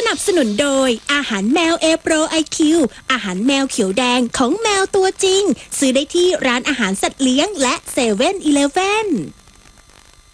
นับสนุนโดยอาหารแมว A Pro IQ อาหารแมวเขียวแดงของแมวตัวจริงซื้อได้ที่ร้านอาหารสัตว์เลี้ยงและ7-Eleven